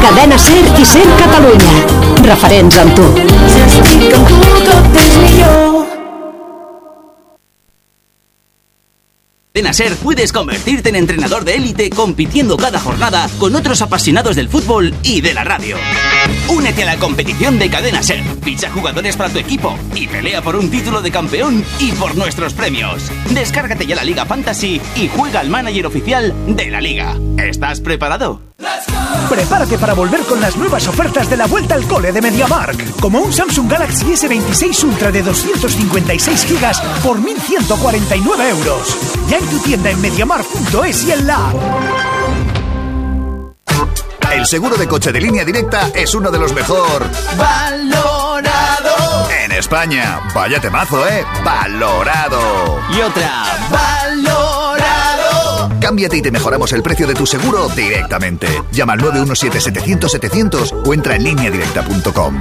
Cadena Ser i Ser Catalunya. Referents amb tu. Si estic amb tu, tot és millor. En Ser puedes convertirte en entrenador de élite compitiendo cada jornada con otros apasionados del fútbol y de la radio. Únete a la competición de Cadena Ser, ficha jugadores para tu equipo y pelea por un título de campeón y por nuestros premios. Descárgate ya la Liga Fantasy y juega al manager oficial de la liga. ¿Estás preparado? Prepárate para volver con las nuevas ofertas de la vuelta al cole de MediaMarkt, como un Samsung Galaxy S26 Ultra de 256 GB por 1.149 euros. Ya en tu tienda en MediaMarkt.es y en la app. El seguro de coche de Línea Directa es uno de los mejor Valorado. en España. Vaya temazo, valorado. Y otra. Valorado. Cámbiate y te mejoramos el precio de tu seguro directamente. Llama al 917-700-700 o entra en lineadirecta.com.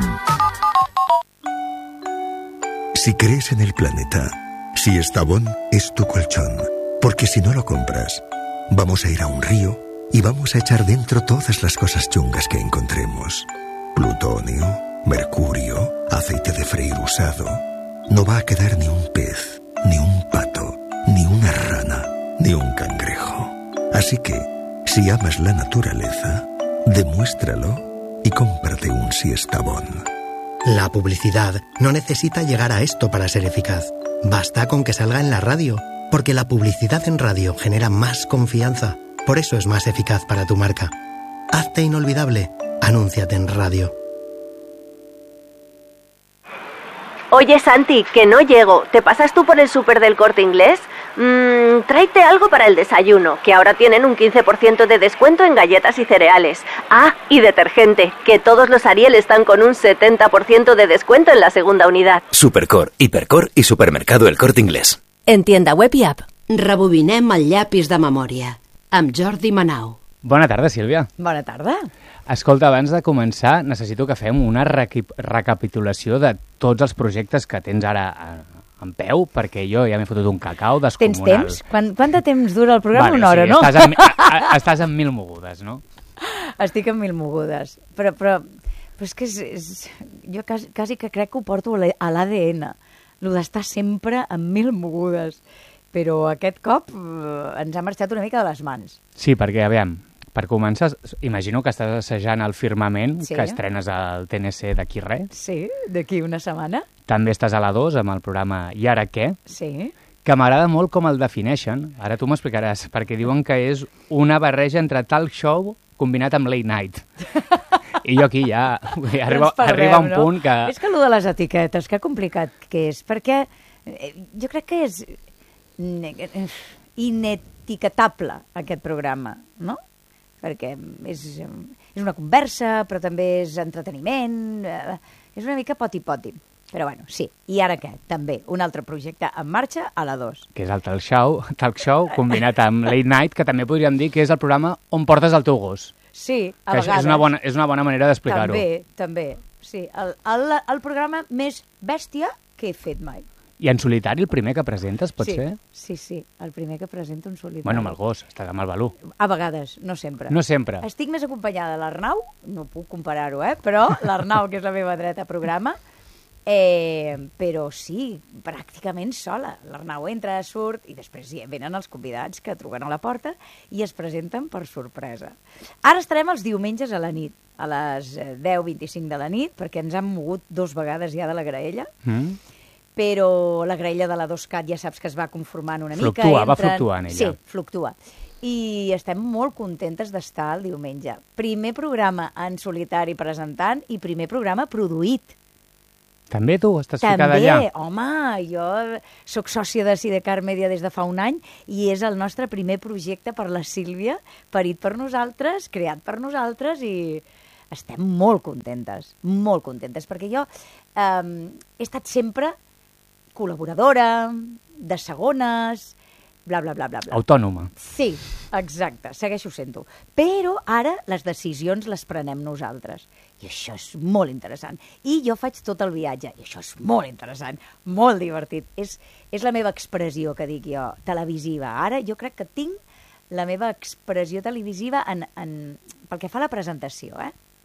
Si crees en el planeta, si Estavón es tu colchón, porque si no lo compras, vamos a ir a un río y vamos a echar dentro todas las cosas chungas que encontremos. Plutonio, mercurio, aceite de freír usado. No va a quedar ni un pez, ni un pato, ni una rana, ni un cangrejo. Así que, si amas la naturaleza, demuéstralo y cómprate un Siestabón. La publicidad no necesita llegar a esto para ser eficaz. Basta con que salga en la radio, porque la publicidad en radio genera más confianza. Por eso es más eficaz para tu marca. Hazte inolvidable. Anúnciate en radio. Oye, Santi, que no llego. ¿Te pasas tú por el súper del Corte Inglés? Tráete algo para el desayuno, que ahora tienen un 15% de descuento en galletas y cereales. Ah, y detergente, que todos los Ariel están con un 70% de descuento en la segunda unidad. Supercor, Hipercor i Supermercado El Corte Inglés. En tienda web i app. Rebobinem el llapis de memòria. Amb Jordi Manau. Bona tarda, Sílvia. Bona tarda. Escolta, abans de començar, necessito que fem una recapitulació de tots els projectes que tens ara en peu, perquè jo ja m'he fotut un cacau descomunal. Tens temps? Quant de temps dura el programa? Vale, Una hora, sí, no? Estàs en mil mogudes, no? Estic en mil mogudes. Però és que jo quasi que crec que ho porto a l'ADN, el d'estar sempre en mil mogudes. Però aquest cop ens ha marxat una mica de les mans. Sí, perquè, aviam, per començar, imagino que estàs assajant el Firmament, sí, que estrenes al TNC d'aquí res. Sí, d'aquí una setmana. També estàs a la 2 amb el programa I ara què? Sí. Que m'agrada molt com el defineixen. Ara tu m'explicaràs, perquè diuen que és una barreja entre talk show combinat amb late night. I jo aquí ja arriba un punt que... És que allò de les etiquetes, que complicat que és, perquè jo crec que és inetiquetable aquest programa, no? Perquè és una conversa, però també és entreteniment, és una mica poti-poti. Però bueno, sí. I ara què? També un altre projecte en marxa a la 2. Que és el talk show combinat amb late night, que també podríem dir que és el programa on portes el teu gos. Sí, a que vegades. És una bona manera d'explicar-ho. També. Sí, el programa més bèstia que he fet mai. I en solitari el primer que presentes, pot ser? Sí, el primer que presento en solitari. Bueno, amb el gos, estàs amb el Balú. A vegades, no sempre. No sempre. Estic més acompanyada de l'Arnau, no puc comparar-ho, però l'Arnau, que és la meva dreta programa, però sí, pràcticament sola. L'Arnau entra, surt, i després venen els convidats que truquen a la porta i es presenten per sorpresa. Ara estarem els diumenges a la nit, a les 10:25 de la nit, perquè ens han mogut 2 vegades ja de la graella, però la graella de la 2CAT ja saps que es va conformant una mica. Va fluctuant ella. Sí, fluctua. I estem molt contentes d'estar el diumenge. Primer programa en solitari presentant i primer programa produït. També tu estàs ficada allà? També, home, jo sóc sòcia de Sidecar Media des de fa un any i és el nostre primer projecte per la Sílvia, parit per nosaltres, creat per nosaltres i estem molt contentes, perquè jo he estat sempre col·laboradora, de segones, bla, bla, bla, bla. Autònoma. Sí, exacte, segueixo sent-ho. Però ara les decisions les prenem nosaltres. I això és molt interessant. I jo faig tot el viatge. I això és molt interessant, molt divertit. És la meva expressió, que dic jo, televisiva. Ara jo crec que tinc la meva expressió televisiva pel que fa a la presentació,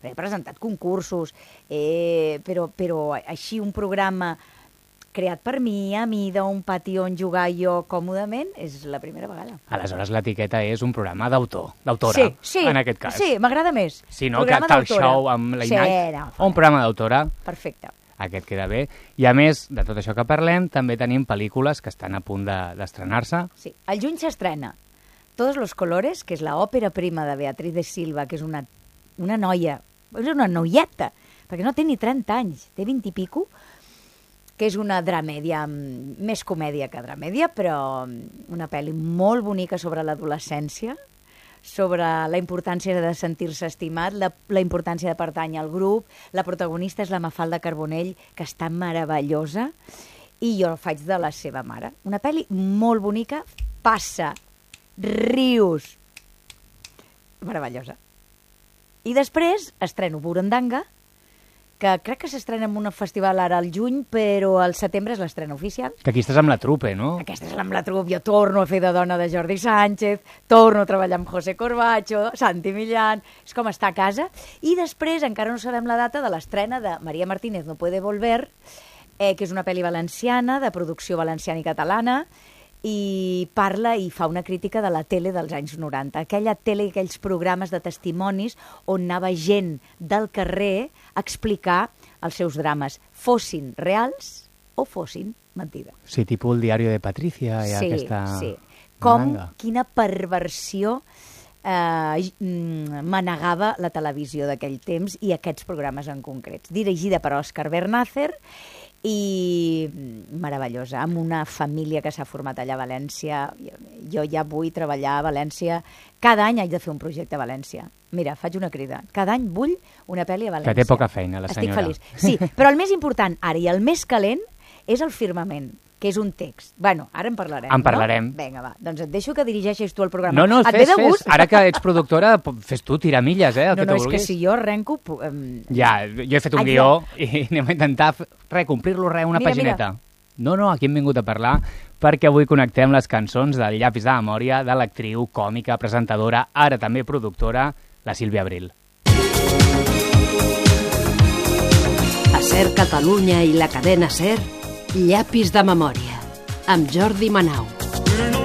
He presentat concursos, però així un programa creat per mi, a mida, un pati on jugar jo còmodament, és la primera vegada. Aleshores, l'etiqueta és un programa d'autora, en aquest cas. Sí, m'agrada més. Sí, no? Que tal show amb Late Night, o un programa d'autora. Perfecte. Aquest queda bé. I a més, de tot això que parlem, també tenim pel·lícules que estan a punt d'estrenar-se. Sí, al juny s'estrena Todos los colores, que és l'òpera prima de Beatriz de Silva, que és una noia, és una noieta, perquè no té ni 30 anys, té 20 i pico, que és una dramèdia, més comèdia que dramèdia, però una pel·li molt bonica sobre l'adolescència, sobre la importància de sentir-se estimat, la importància de pertànyer al grup. La protagonista és la Mafalda Carbonell, que està meravellosa, i jo faig de la seva mare. Una pel·li molt bonica, passa, rius, meravellosa. I després estreno Burundanga, que crec que s'estrena en un festival ara al juny, però al setembre és l'estrena oficial. Que aquí estàs amb la trupe, no? Aquesta és amb la trupe. Jo torno a fer de dona de Jordi Sánchez, torno a treballar amb José Corbacho, Santi Millán, és com estar a casa. I després encara no sabem la data de l'estrena de María Martínez No puede volver, que és una pel·li valenciana, de producció valenciana i catalana, i parla i fa una crítica de la tele dels anys 90. Aquella tele i aquells programes de testimonis on anava gent del carrer a explicar els seus drames, fossin reals o fossin mentida. Sí, tipus el diari de Patricia i aquesta... Sí, quina perversió manegava la televisió d'aquell temps i aquests programes en concrets. Dirigida per Òscar Bernácer i meravellosa, amb una família que s'ha format allà a València. Jo ja vull treballar a València. Cada any haig de fer un projecte a València. Mira, faig una crida. Cada any vull una pel·li a València. Que té poca feina, la senyora. Estic feliç. Sí, però el més important ara i el més calent és el firmament, que és un text. Bueno, ara en parlarem, En parlarem. No? Vinga, va. Doncs et deixo que dirigeixis tu el programa. No, et ve de gust? Ara que ets productora, fes tu, tira milles, el que tu vulguis. És que si jo arrenco... Ja, jo he fet un guió i anem a intentar complir-lo una pagineta. Mira. No, aquí hem vingut a parlar perquè avui connectem les cançons del Llapis de Memòria de l'actriu, còmica, presentadora, ara també productora, la Sílvia Abril. A SER Catalunya i la cadena SER, Llapis de Memòria, amb Jordi Manau.